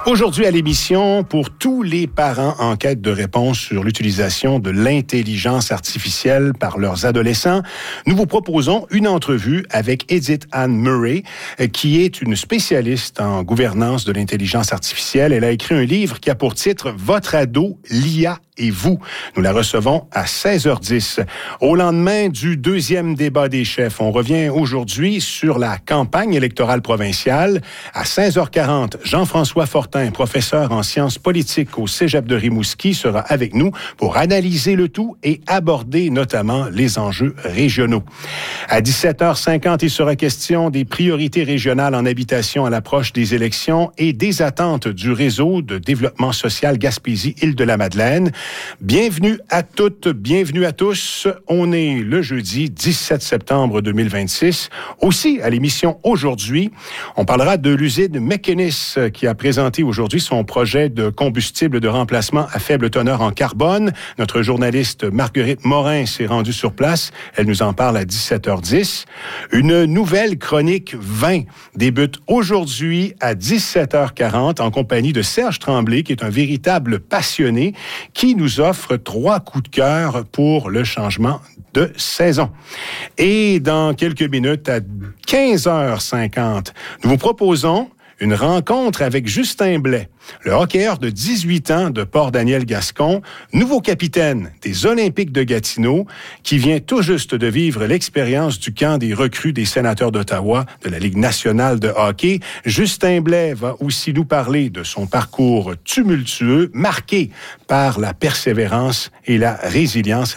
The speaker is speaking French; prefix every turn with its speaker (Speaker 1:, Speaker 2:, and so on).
Speaker 1: Aujourd'hui à l'émission, pour tous les parents en quête de réponse sur l'utilisation de l'intelligence artificielle par leurs adolescents, nous vous proposons une entrevue avec Edith Ann Murray, qui est une spécialiste en gouvernance de l'intelligence artificielle. Elle a écrit un livre qui a pour titre « Votre ado, l'IA et vous ». Nous la recevons à 16h10. Au lendemain du deuxième débat des chefs, on revient aujourd'hui sur la campagne électorale provinciale. À 16h40, Jean-François Fortin, professeur en sciences politiques au Cégep de Rimouski, sera avec nous pour analyser le tout et aborder notamment les enjeux régionaux. À 17h50, il sera question des priorités régionales en habitation à l'approche des élections et des attentes du réseau de développement social Gaspésie-Île-de-la-Madeleine. Bienvenue à toutes, bienvenue à tous. On est le jeudi 17 septembre 2026. Aussi, à l'émission aujourd'hui, on parlera de l'usine Mekennis qui a présenté aujourd'hui son projet de combustible de remplacement à faible teneur en carbone. Notre journaliste Marguerite Morin s'est rendue sur place. Elle nous en parle à 17h10. Une nouvelle chronique vin débute aujourd'hui à 17h40 en compagnie de Serge Tremblay, qui est un véritable passionné, qui nous offre 3 coups de cœur pour le changement de saison. Et dans quelques minutes, à 15h50, nous vous proposons une rencontre avec Justin Blais, le hockeyeur de 18 ans de Port-Daniel-Gascon, nouveau capitaine des Olympiques de Gatineau, qui vient tout juste de vivre l'expérience du camp des recrues des Sénateurs d'Ottawa de la Ligue nationale de hockey. Justin Blais va aussi nous parler de son parcours tumultueux, marqué par la persévérance et la résilience